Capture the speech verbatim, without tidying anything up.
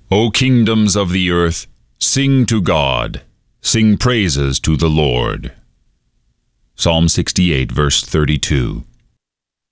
O kingdoms of the earth, sing to God, sing praises to the Lord. Psalm sixty-eight, verse thirty-two.